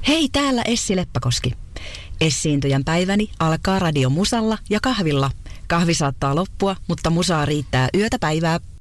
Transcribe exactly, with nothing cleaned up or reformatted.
Hei, täällä Essi Leppäkoski. Esiintyjän päiväni alkaa radiomusalla ja kahvilla. Kahvi saattaa loppua, mutta musaa riittää yötä päivää.